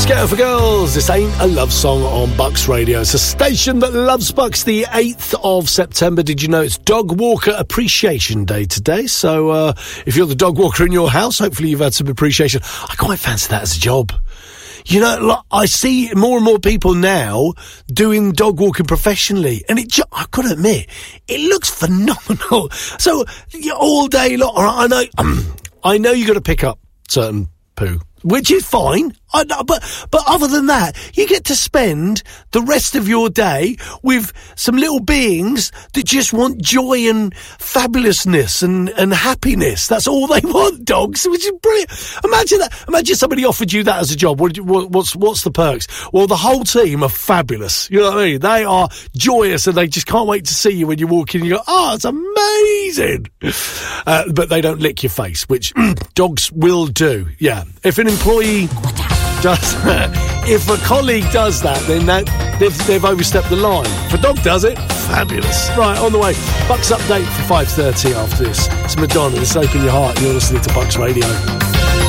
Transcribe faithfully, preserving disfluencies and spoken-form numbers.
Scatter for Girls. This ain't a love song on Bucks Radio. It's a station that loves Bucks. The eighth of September. Did you know it's Dog Walker Appreciation Day today? So uh, if you're the dog walker in your house, hopefully you've had some appreciation. I quite fancy that as a job. You know, like, I see more and more people now doing dog walking professionally, and it, I've got to admit, it looks phenomenal. So, all day long, I know, um, I know you got to pick up certain poo, which is fine. I know, but but other than that, you get to spend the rest of your day with some little beings that just want joy and fabulousness and, and happiness. That's all they want, dogs, which is brilliant. Imagine that. Imagine somebody offered you that as a job. What, what, what's what's the perks? Well, the whole team are fabulous. You know what I mean? They are joyous and they just can't wait to see you when you walk in. You go, oh, it's amazing. Uh, but they don't lick your face, which dogs will do. Yeah. If an employee does if a colleague does that, then that, they've, they've overstepped the line. If a dog does it, fabulous. Right, on the way, Bucks update for five thirty after this. It's Madonna, it's Open Your Heart, you're listening to Bucks Radio.